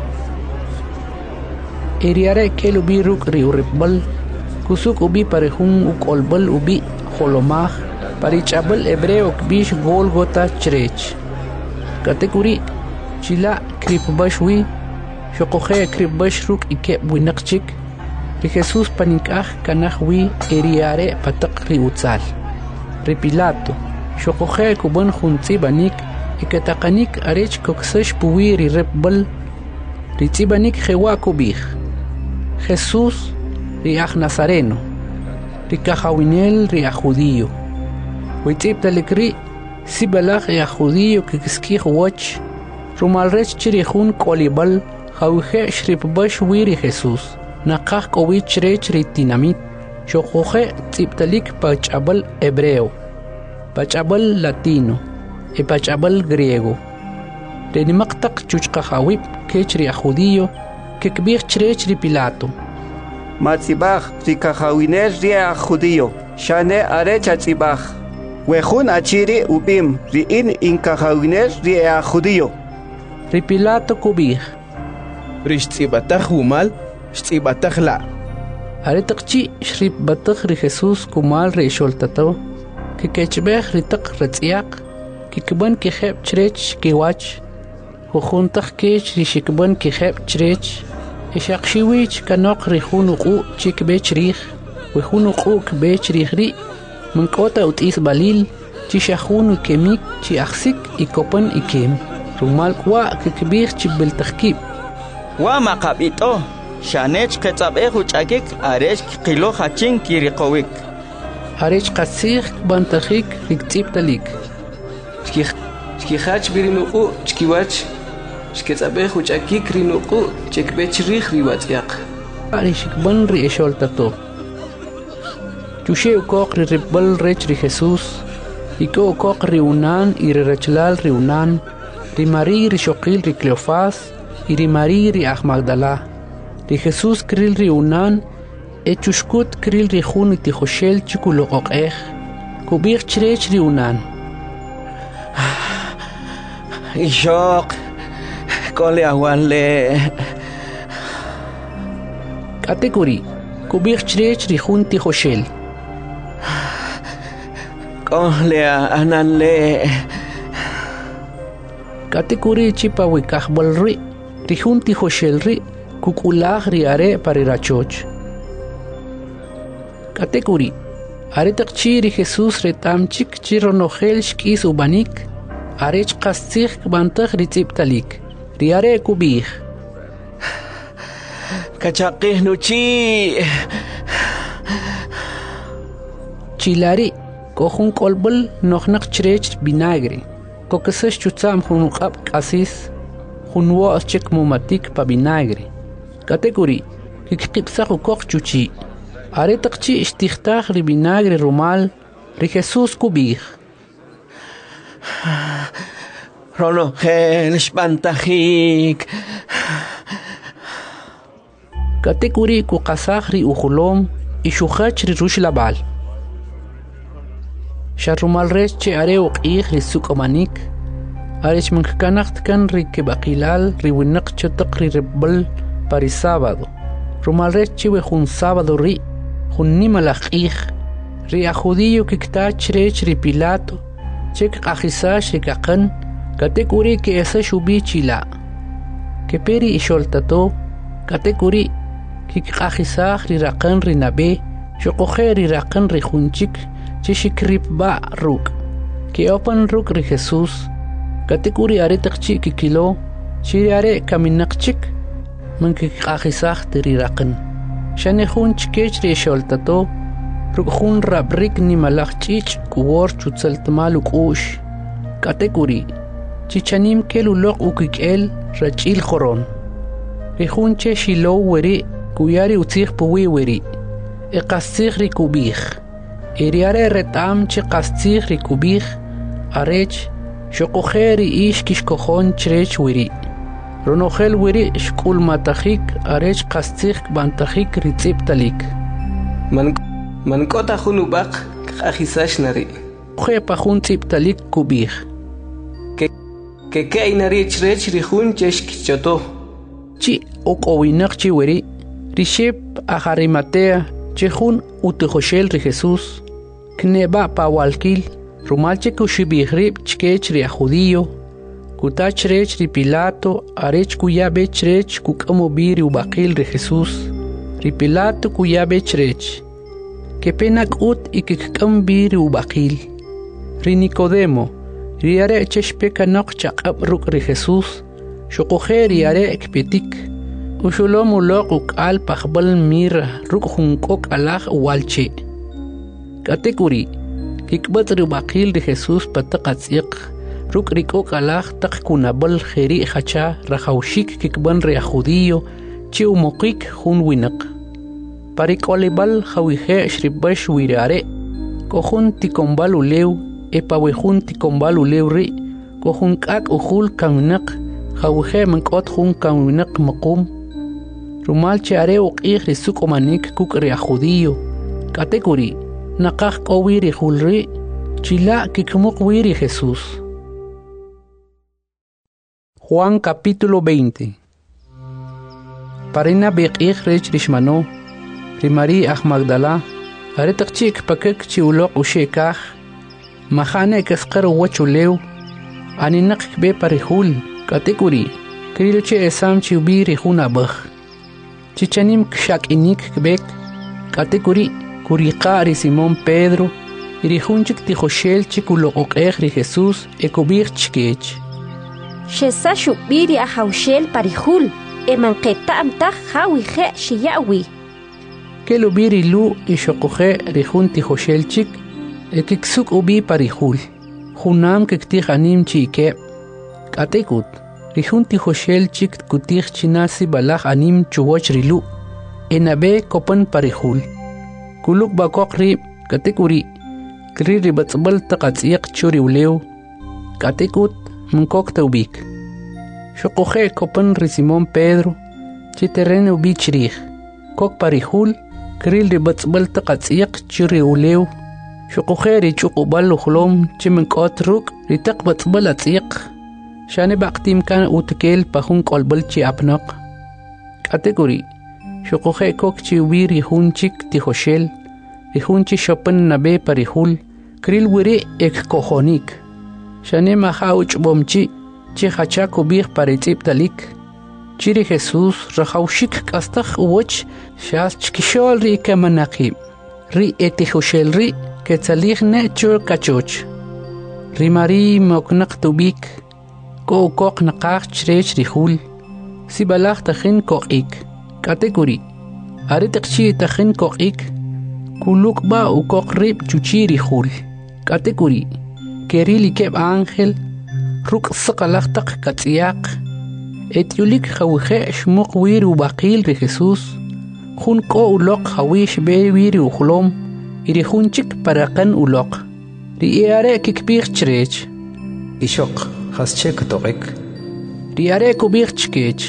Eriare kelu biruk ri uripbal. Kusuk ubi parehun uk olbal ubi holomah. Parichabal hebreo kbish Golgota chrech. Katekuri chila kripbashwi. Shokohe kripbashruk ike winakchik. Ri Jesús paninkah kanahwi eriare patak ri utzal. Ri Pilato. Shokohe kuban junzi banik. Ikatakanik arech koksesh puwi ri repbal. Ri tzibanik jewa kubih. Jesús ri aj Nazareno. Ri kahawinel ri a judío. Witziptalik ri sibalach ri a judío kikiskih wach. Rumalrech chirihun kolibal. Jawije shripbash wiri Jesús. Nakah kowich rech ri tinamit. Shokoje tziptalik pachabal hebreo. Pachabal latino. E pachabal griego. Renimaktak chuchkahawib kechri a judío. Kekbich chrech ri Pilato. Matzibach ri kahawinel ri a judío. Shane are chatzibach. Wehun achiri ubim ri in in kahawinel ri a judío. Ri Pilato kubih. Rish tzibatach humal, tzibatach la. Are takchi shrip batach ri Jesús kumal ri sholtato. Kekechbech ri tak ratziak. Kikban kiheb chrech kiwach. Hujuntach kech ri shikban kiheb chrech. Ishaqshiwich kanok ri hunuqu chikbech rih. Wihunuqu kbech rih ri. Mankota utis balil. Chishahunu kemik chi aksik ikopan ikem. Rumal kwa kikbich chibiltakib. Wa makabito. Shanech ketzabeh uchakik arech kilo hachin kirikowik. Arech katsik bantakik riktiptalik. Chkihach birinuqu chkiwach. Shketzabeh uchakik rinuqu chekbech rih riwatziaq. Ari shikban ri esholtato. Chushe ukok ri ripbal rech ri Jesús. Iko ukok ri unan y ri rachlal ri unan. Ri Mari ri shokil ri Cleofas. Y ri Mari ri aj Magdala. Ri Jesús kril ri unan. E chushkut kril ri jun iti joshel chikuloqoq ej. Kubich chrech ri unan. Ishok. Kole awanle. Katekuri. Kubich chrech ri jun ti joshel. Kole ananle. Katekuri chipa wikahbal ri. Ri jun ti joshel ri. Kukulah ri are parirachoch. Katekuri. Are takchi ri Jesús retamchik chironojel shkis ubanik. Arech kastzich bantach ritziptalik. Riare kubih. Kachaqih nuchi. Chilari. Kohun kolbal nochnak chrech binagre. Kokesesh chutzam hunukab kasis. Hunwa chek mumatik pa binagre. Katekuri. Kikipsach ukok chuchi. Are takchi ishtichtach ri binagre rumal. Ri Jesús kubih. Rolo gel spantajik. Katekuri ku kasach ri uhulom. Ishuchach ri rush labal. Sharumal rech che are uqih ri suqamanik. Arech mankanakt kan ri kebaqilal ri winaq chotaq ri rebel pari sábado. Rumal rech che we jun sábado ri jun nimalaqih ri a judío kikta chrech ri Pilato chek qahisash ri kaqan katek uri ke esa shubi chila. Que peri isholtato katek uri kik qahisah ri raqan ri nabe shoqohe ri raqan ri junchik Chishikrip ba ruk. Que opan ruk ri Jesús. Katikuri are takchi kikilo. Chiri are kaminakchik. Man kikakisah tiri rakan. Shane hun chikech ri sholtato. Ruk hun rabrik ni malakchich kuwar chutsaltmaluk ush. Katikuri. Chichanim kelu lok ukikel rachil khoron. Ri hun che shilo weri kuyari utzich puwi weri. Eqasich ri kubich. Iriare retam che qastig ri kubich arech shoqoheri ish kishkohon chrech wiri ronohel wiri shkul matahik arech qastig bantahik ritzip talik man man kota khunu baq qahisash nari khe pa khun tsip talik kubich ke ke ke inari chrech ri khun chesh kichoto chi oqowinak chi wiri rishep aharimatea chehun utejoshel ri Jesús kneba pa walkil rumalche kushibirib chkech ri judío kutachrech ri Pilato arech kuya bechrech kukamo biri ubaqil ri Jesús ri Pilato kuya bechrech que penak ut ikikam biri ubaqil ri Nicodemo ri are cheshpeka noqchaq abruk ri Jesús shoqohe ri are ekpetik Ushulom ulok ukal pahbal mira ruk hunkok alah walche. Katekuri kikbat rubakil de Jesús pataqatsiq ruk rikok alah tak kunabal kheri khacha rahawshik kikban re judío chi umokik hun winaq. Parikolibal khawihe shribash wirare kohun tikombal ulew epawehun tikombal ulew ri kohun kak uhul kaminaq khawihe mankot hun kaminaq maqum Rumal che are uqih ri suqomanik kuk ri judío. Katekuri naqaq qawiri hulri chila kikmuq wiri Jesús. Juan capítulo veinte. Parina biqih rech rishmano ri Mari ah Magdala are taqchik pakek chi uloq ushekah mahane kasqar wachulew aninaq be parihul katekuri krilche esam chi ubiri hunabakh Chichanim kshak inik kbek, katekuri, kuriqari Simón Pedro, irihunchik tijoshel chikulo oqej ri Jesús, ekobir chkech. Shesa shubiri a haushel parihul, emanqeta amtaj hawihe shiyawi. Kelubiri lu ishokoje rihun tijoshel chik, ekiksuk ubi parihul. Junam kektij anim chike, katekut. Rihun tijoshel chik kutij chinasi balaj anim chuwach rilu. Enabe kopan parihul. Kuluk bakok ri katekuri. Kri ribatzbal taqatsiq churi ulew. Katekut mnkok taubik. Shokoje kopan ri Simón Pedro. Chiterren ubi chirij. Kok parihul. Kri ribatzbal taqatsiq churi ulew. Shokoje ri chukubal uhlom chimenkot ruk ritaq batzbal atsiq. Shane baqtim kan utkel pahun kolbal chi apnaq. Kategori. Shokohe kok chi wiri hunchik tijoshel. Rihunchi shopan nabe parihul. Kril wiri ek kohonik. Shane maha uch bomchi. Chi hacha kubir paritip talik. Chiri Jesús rahaushik kastak uwach. Shas chkishol ri kamanaqib. Ri etijoshel ri. Ketzalig ne chur kachoch. Ri Mari moknaq tubik. Ko kok naqaq chrech rihul si balaq takhin koqik kategori are taqchi takhin koqik kuluk ba u koq rib chuchi rihul kategori kerili keb ángel ruk saqalaq taq katsiaq etyulik khawhe shmuq wir u baqil ri Jesús khun ko uloq khawish be wir u khulom iri khunchik paraqan uloq ri are kikbir chrech ishok Haschek toqek. Riare kubir chkech.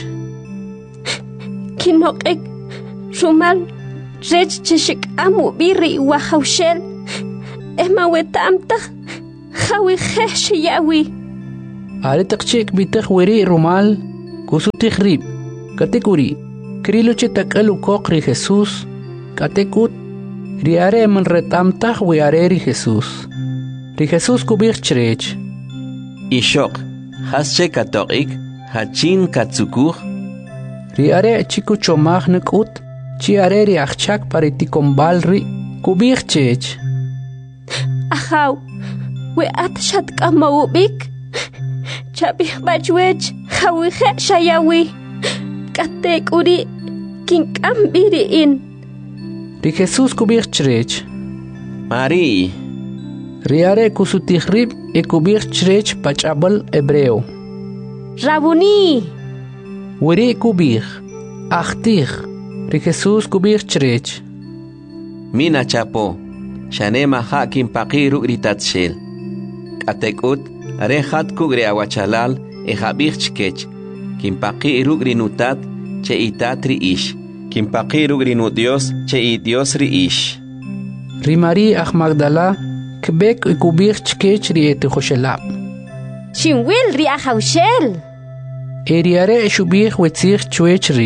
Kinoqek. Rumal rech cheshik amu biri wa haushel. ema wetamta khawi khesh yawi Are takchik bitag weri rumal kusutik rib katekuri krilo che takalu kokri Jesús katekut riare man retamta wiare ri Jesús ri Jesús kubir chrech Ishok hasche katorik hachin katsukur riare chiku chomag nekut chi are ri achak pariti kombalri kubir chech Ahaw we atshat kamawbik Chabih bajwej khawi khesh yawi katekuri kinkambiri in Ri Jesús kubir chrech Mari Riare kusutikhrib e kubir chrech pachabal hebreo Rabuni Weri kubir achtir Ri Jesús kubir chrech Mina chapo shane maha kimpaqiru ritatshel Katekut are khat kugre awachalal e habich chkech kimpaqiru grinutat che itatri ish kimpaqiru grinu Dios che i Dios ri ish Ri Mari ach Magdala kbek e kubir chkech ri et khoshelab Shinwil ri ahawshel Eriare shubih wetzir chwechri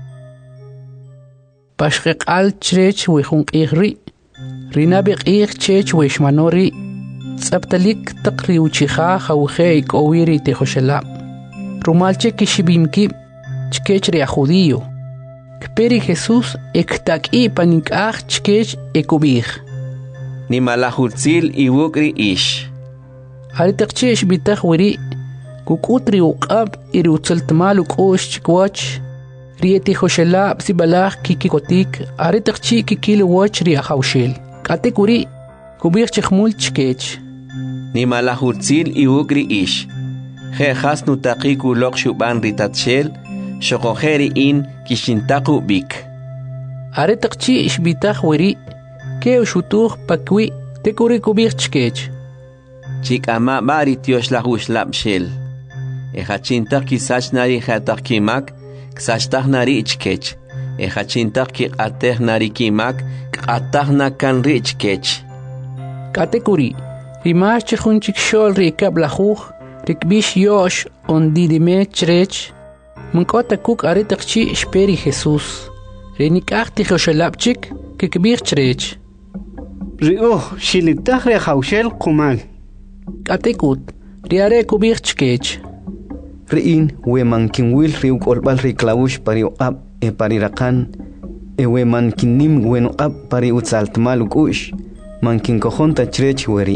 Pashqiq al chrech we khunqihri Rinabiq ich chech we shmanori Tsabtalik taqri uchiha khawkhe ikowiri te khoshelab Rumalche kishibimki chkech ri judío Kperi Jesús ektak i panikach chkech ekubih Ni malahurtzil iwukri ish Aritakchesh bitach weri kukutri uqab iri utsaltmal ukosh chikwach rieti khoshelab sibalach kikikotik aritakchi kikil wach ri ahawshel katekuri kubir chkhmul chkech Ni malahurtzil iwukri ish He hasnu taqiku lokshuban ritatshel shokoheri in kishintaku bik Aritakchi ishbitach weri ke ushutuh pakwi tekuri kubir chkech Chik ama bari tiosh lahush lapshel Ejachintak kisach nari jatak kimak ksachtak nari ichkech Ejachintak ki ateh nari kimak katah nakan ri ichkech Katekuri Rimash chkhunchik shol ri kablahuh rikbish yosh ondidime chrech Munkota kuk aritakchi shperi Jesús Renikachti khoshelabchik kikbir chrech Rio shilitach re haushel kumal Katekut riare kubir chkech Riin we mankin wil riu kolbal ri klaush pari ab e pari rakan e we mankin nim wen ab pari utsaltmal ukush mankin kohonta chrech weri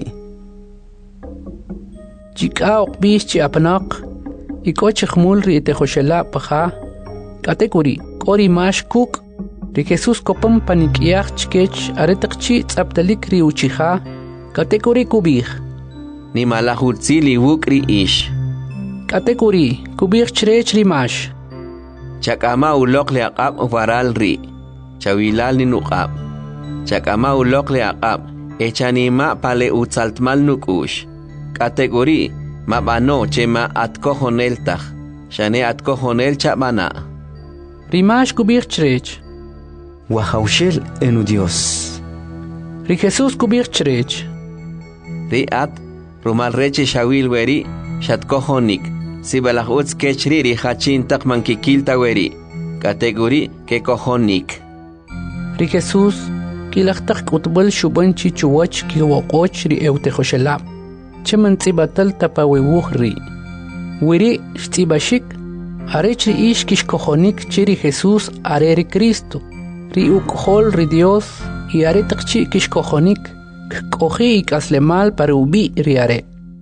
Chika uqbish chi apnaq ikoch khmul ri te khoshela paha katekuri kori mash kuk ri Jesús kopam panikiach chkech aretaqchi tsaptalik ri uchiha katekuri kubih Ni malahurtzil iwukri ish Katekuri kubir chrech rimash Chakama ulok le aqab uvaral ri Chawilal ni nuqab Chakama ulok le aqab Echanima pale utsaltmal nukush Katekuri mabano chema atkohonel taj Shane atkohonel chabana Rimash kubir chrech Wahaushel enu Dios Ri Jesús kubir chrech Ri at rumal reche shawil weri shatkohonik sibalach utz kechri ri hachin takman kikilta weri kategori ke kohonik Ri Jesús kilachtak utbal shuban chi chuwach ki waqoch ri eute khoshelab cheman tsibatal tapawewuh ri weri shtibashik arech ri ish kish kohonik chi ri Jesús are ri Cristo ri ukhol ri Dios y are takchi kish kohonik Kohi ikaslemal para ubi riare.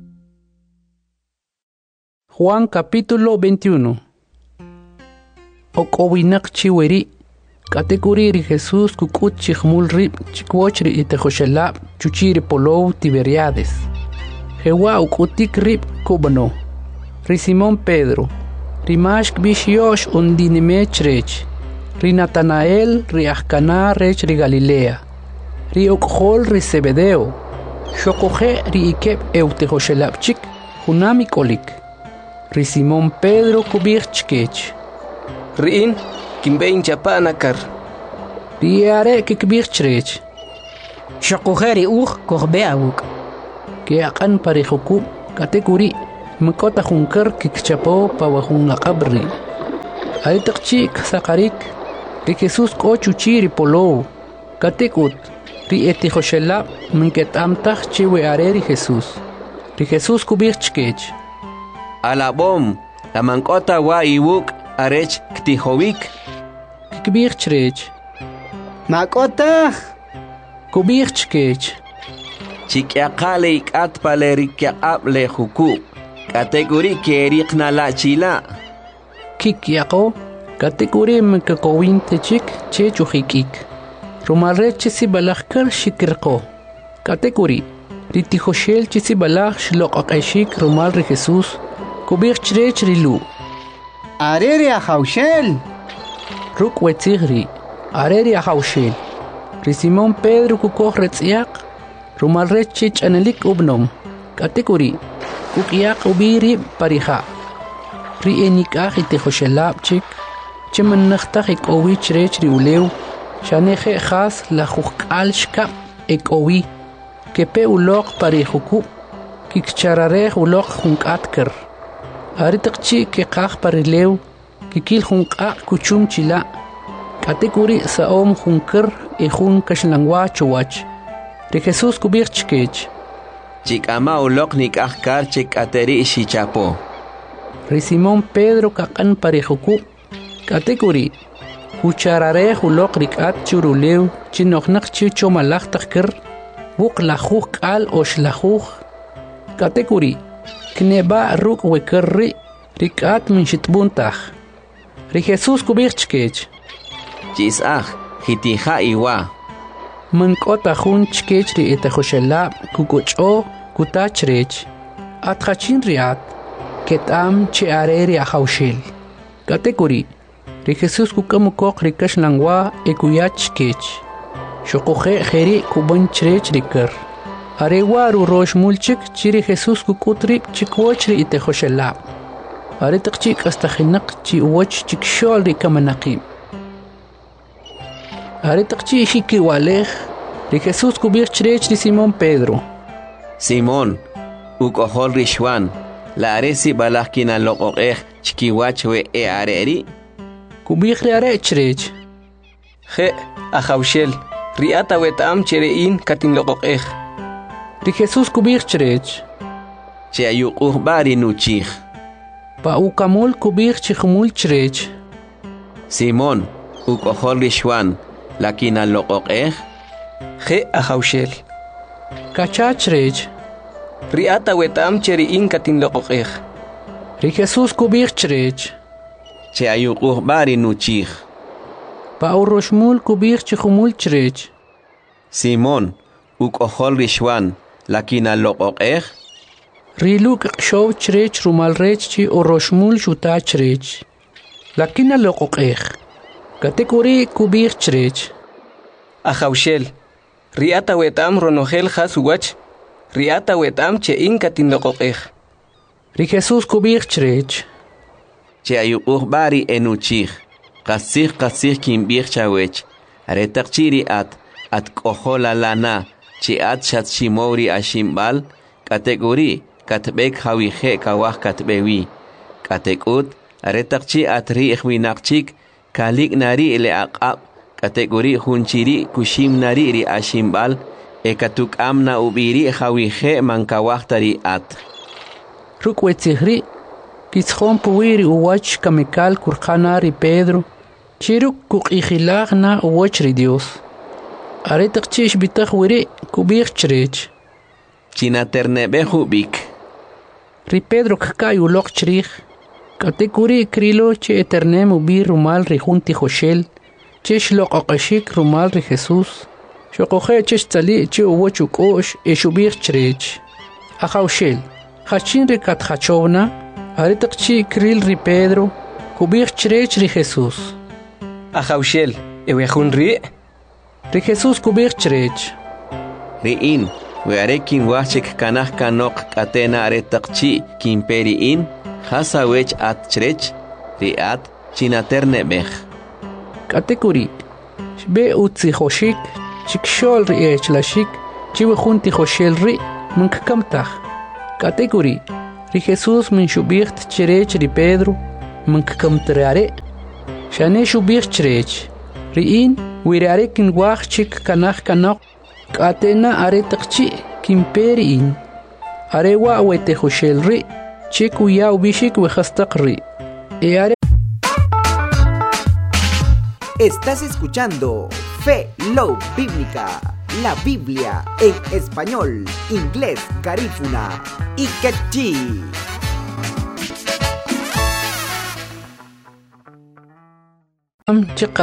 Juan capítulo veintiuno. Okowinak chiweri. Katekuri ri Jesús kukut chikhmul rib chikwochri itehoshelab chuchiri polou Tiberiades. Jewa ukutik rib kubano. Ri Simón Pedro. Ri mashk bish yosh undinime chrech. Ri Natanael ri Ahkana rech ri Galilea. Ri okhol ri Zebedeo shokoje ri ikeb eutehoshelabchik hunami kolik ri Simón Pedro kubir chkech Riin kimbein chapa nakar ri are kikbir chrech Shokujeri uj kohbeawuk. Que akan parejoku katekuri mkota junker kikchapo pawajun akabri. Aitakchi sakarik ri Jesús ko chuchiri polo. Katekut ri etijoshela minketamtaj chiwe areri Jesús. Ri Jesús kubirchkech. Alabom la mankota wa iwuk arech ktijovik. Kibirchrech. Makota kubirchkech. Chikyaqale ikat palerikyaqab le juku. Kategori keriqna la chila. Kikyaqo kategori mkakowin techik chechujikik. Rumalre chisi balakar shikirqo. Kategori ritijoshel chisi balak shloqaqeshik rumal ri Jesús. Kubirchrech rilu. areri ajaushel. Ruk wetzigri. Areri ajaushel. Ri Simón Pedro kukoj retziaq. Rumal rechich anelik ubnom. Kategori kukiaq ubiri pariha. Ri enikaj itijoshelab chik. Chiman nakhtaj ikowi chrech ri ulew. Shaneje khas la jukal shkap ikowi. Kepe ulok parihuku. Kikchararej ulok junkatker. Aritakchi kekaj parilew. Kikil junkaq kuchum chila. Kategori saom junker e jun kashlangwa chowach. Ri Jesús kubirchkech. Chikama ulok nikajkar chik ateri shichapo. Ri Simón Pedro kakan parejoku. Kategori kuchararej ulok rikat churulew chinoknak chicho malachtakir. Buk lajuj kal osh lajuj. Kategori kneba ruk wekerri rikat min shitbuntaj. Ri Jesús kubirchkech. Chisaj hitija iwa. Mankota jun chkech ri etejoshelab kukocho kutachrech. Atjachin riat ketam che areri ajaushel. Kategori ri Jesús kukamukok rikash langwa ekuyach kech. Shokoje jeri kubanchrech rikar. Arewa ru rosh mulchik chiri Jesús kukutri chikwoch ri etejoshelab. Are takchik hasta jinak chi woch chik shol ri kamanaqim. Aritakchi shikiwalej, ri Jesús kubirchrech ri Simón Pedro. Simón, ukohol rishwan, la aresi balakina loqoqej chikiwach we e areri. Kubirri arechrech. Je ajaushel, riata wetam cherein katin loqoqej. Ri Jesús kubirchrech. Che ayuquj bari nuchij. Pa ukamul kubirchijmul chrech. Simón, ukohol rishwan. Lakina loqoqej. Je ajaushel. Kachachrech. Riata wetam cheriin katin loqoqej. Ri Jesús kubirchrech. Che ayuquj bari nuchij. Pa uroshmul kubirchijmul chrech. Simón, ukohol rishwan. Lakina loqoqej. Riluk qshow chrech rumalrech chi uroshmul shutachrech. Lakina loqoqej. Kategori kubirchrech. Ajaushel. Riata wetam ronogel hasuwach. Riata wetam chein katin loqoqej. Ri Jesús kubirchrech. Che ayuquj bari enuchij. Qasij qasij kimbir chawech. Aretakchiri at at kohola lana. Chi at shat shimori ashimbal. Kategori katbek hawije kawah katbewi. Katekut aretakchi at ri ikhwinaqchik. Kalik nari ile aqab kategori hunchiri kushim nari ri ashimbal ekatuk amna ubiri hawije mankawahtari at. Rukwetihri kitshon puwiri uwach kamikal kurkhanari Pedro chiruk kukikhilagna uwach ri Dios. Aretakchish bitahwiri kubirchrech. Chinaternebe bik. Ri Pedro kkai ulok chrich. Kategori krilo che eternem ubi rumal ri junti joshel. Che shloqaqashik rumal ri Jesús. Shokoje che shtali che uwochuk osh e shubir chrech. Ajaushel. Hachin ri katjachovna. Aritakchi kril ri Pedro. Kubir chrech ri Jesús. Ajaushel. Ewejun ri. Ri Jesús kubir chrech. Riin. Wearekin wachik kanah kanok katena aretakchi kimperiin. Hasawech at chrech, riat, chinaternebech. Kategori. Shbe utzihoshik, chikshol ri ech la shik chiwe junti joshel ri munk kamtaj category ri Jesús min shubicht cherech ri Pedro munk kamtrare shane shubicht cherech ri in wirare kin wach chik kanach kanok katena are taqchi kimperi in are wa wete joshel ri chik uya ubishik we khastaq ri e are. Estás escuchando Fe Love Bíblica, la Biblia en español, inglés, garífuna y quechí. Am chiqa